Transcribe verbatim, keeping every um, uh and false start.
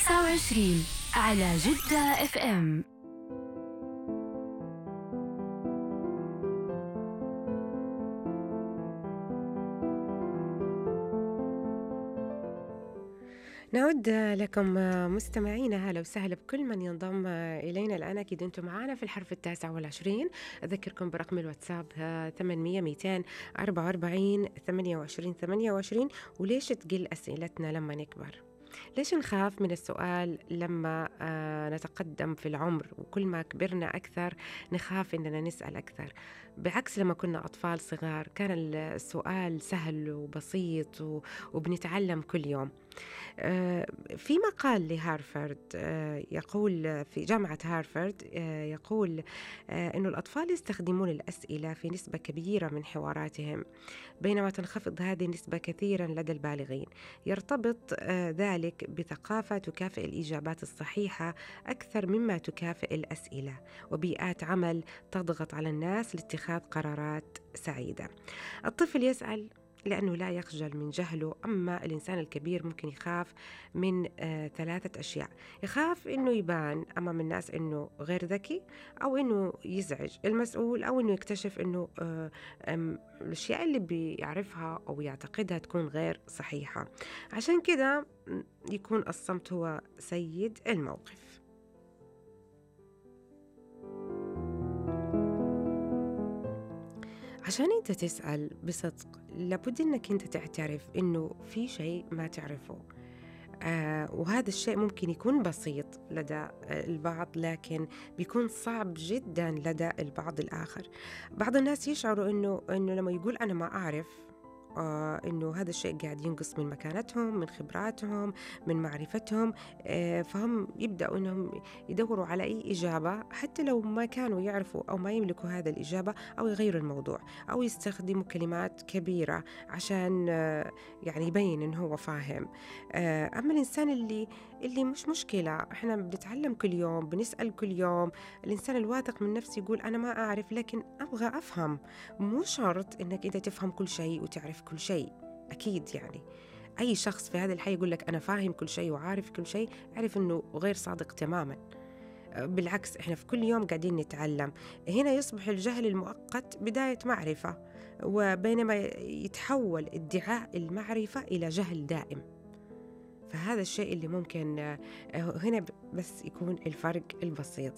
تسعة وعشرين على جدة اف ام. نعود لكم مستمعينا، هلا وسهلا بكل من ينضم إلينا الآن. أكيد أنتم معنا في الحرف التاسع والعشرين. أذكركم برقم الواتساب ثمانمية ميتين أربعة وأربعين ثمانية وعشرين ثمانية وعشرين. وليش تقل أسئلتنا لما نكبر؟ ليش نخاف من السؤال لما آه نتقدم في العمر؟ وكل ما كبرنا أكثر نخاف إننا نسأل أكثر، بعكس لما كنا أطفال صغار كان السؤال سهل وبسيط وبنتعلم كل يوم. آه في مقال لهارفارد آه يقول في جامعة هارفارد آه يقول آه إنه الأطفال يستخدمون الأسئلة في نسبة كبيرة من حواراتهم، بينما تنخفض هذه النسبة كثيرا لدى البالغين. يرتبط آه ذلك بثقافة تكافئ الإجابات الصحيحة أكثر مما تكافئ الأسئلة، وبيئات عمل تضغط على الناس لاتخاذ قرارات سعيدة. الطفل يسأل لأنه لا يخجل من جهله، أما الإنسان الكبير ممكن يخاف من آه ثلاثة أشياء. يخاف إنه يبان أمام الناس إنه غير ذكي، أو إنه يزعج المسؤول، أو إنه يكتشف إنه آه الأشياء اللي بيعرفها أو يعتقدها تكون غير صحيحة. عشان كده يكون الصمت هو سيد الموقف. عشان أنت تسأل بصدق لابد أنك أنت تعترف أنه في شيء ما تعرفه، آه وهذا الشيء ممكن يكون بسيط لدى البعض لكن بيكون صعب جدا لدى البعض الآخر. بعض الناس يشعروا أنه, إنه لما يقول أنا ما أعرف آه إنه هذا الشيء قاعد ينقص من مكانتهم، من خبراتهم، من معرفتهم، آه فهم يبدأوا إنهم يدوروا على أي إجابة حتى لو ما كانوا يعرفوا أو ما يملكوا هذا الإجابة، أو يغيروا الموضوع، أو يستخدموا كلمات كبيرة عشان آه يعني يبين إنه هو فاهم. آه أما الإنسان اللي اللي مش مشكلة، إحنا بنتعلم كل يوم، بنسأل كل يوم. الإنسان الواثق من نفسه يقول أنا ما أعرف لكن أبغى أفهم. مو شرط إنك أنت تفهم كل شيء وتعرف كل شيء، أكيد يعني أي شخص في هذا الحي يقول لك أنا فاهم كل شيء وعارف كل شيء، عارف أنه غير صادق تماما. بالعكس إحنا في كل يوم قاعدين نتعلم. هنا يصبح الجهل المؤقت بداية معرفة، وبينما يتحول ادعاء المعرفة إلى جهل دائم. فهذا الشيء اللي ممكن هنا بس يكون الفرق البسيط.